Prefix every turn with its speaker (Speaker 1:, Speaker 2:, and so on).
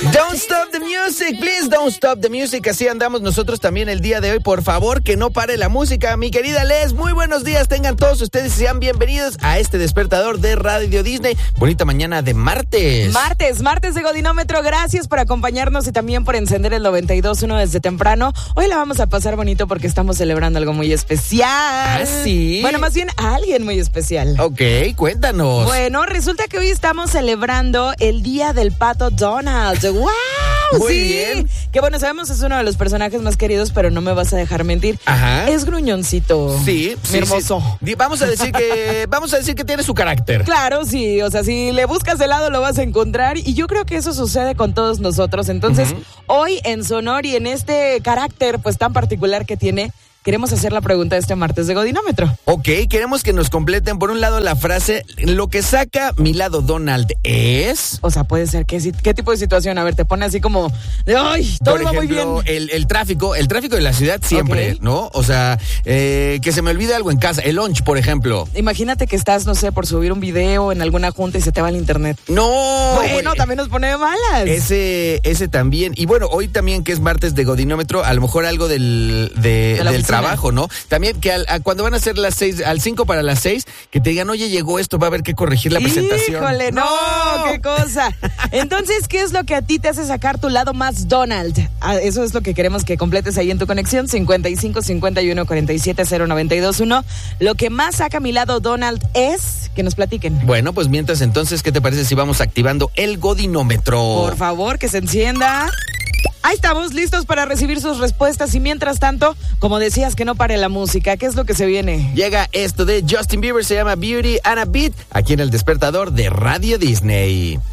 Speaker 1: Don't stop the music, please don't stop the music. Así andamos nosotros también el día de hoy. Por favor, que no pare la música. Mi querida Les, muy buenos días. Tengan todos ustedes y sean bienvenidos a este despertador de Radio Disney. Bonita mañana de martes.
Speaker 2: Martes de Godinómetro. Gracias por acompañarnos y también por encender el 92.1 desde temprano. Hoy la vamos a pasar bonito porque estamos celebrando algo muy especial.
Speaker 1: ¿Ah, sí?
Speaker 2: Bueno, más bien a alguien muy especial.
Speaker 1: Ok, cuéntanos.
Speaker 2: Bueno, resulta que hoy estamos celebrando el Día del Pato Donald. ¡Wow!
Speaker 1: Muy
Speaker 2: sí.
Speaker 1: bien.
Speaker 2: Que bueno, sabemos es uno de los personajes más queridos, pero no me vas a dejar mentir.
Speaker 1: Ajá.
Speaker 2: Es gruñoncito.
Speaker 1: Sí,
Speaker 2: mi hermoso.
Speaker 1: Sí. Vamos a decir que tiene su carácter.
Speaker 2: Claro, sí. O sea, si le buscas el lado lo vas a encontrar. Y yo creo que eso sucede con todos nosotros. Entonces, hoy en su honor y en este carácter pues tan particular que tiene, queremos hacer la pregunta de este martes de Godinómetro. Ok,
Speaker 1: queremos que nos completen por un lado la frase, lo que saca mi lado Donald es...
Speaker 2: O sea, puede ser, ¿qué tipo de situación? A ver, te pone así como de, ¡ay, todo va muy bien!
Speaker 1: El tráfico de la ciudad siempre, okay, ¿no? O sea, que se me olvide algo en casa, el lunch, por ejemplo.
Speaker 2: Imagínate que estás, no sé, por subir un video en alguna junta y se te va el internet.
Speaker 1: ¡No!
Speaker 2: Bueno, también nos pone de malas.
Speaker 1: Ese también. Y bueno, hoy también que es martes de Godinómetro, a lo mejor algo del trabajo, ¿no? También que cuando van a ser las 6, al 5 para las 6, que te digan, oye, llegó esto, va a haber que corregir la presentación.
Speaker 2: ¡Híjole, no! ¡Qué cosa! Entonces, ¿qué es lo que a ti te hace sacar tu lado más Donald? Eso es lo que queremos que completes ahí en tu conexión, 55 51 47 092.1. Lo que más saca mi lado Donald es que nos platiquen.
Speaker 1: Bueno, pues mientras entonces, ¿qué te parece si vamos activando el Godinómetro?
Speaker 2: Por favor, que se encienda. Ahí estamos, listos para recibir sus respuestas y mientras tanto, como decías, que no pare la música. ¿Qué es lo que se viene?
Speaker 1: Llega esto de Justin Bieber, se llama Beauty and a Beat, aquí en el despertador de Radio Disney.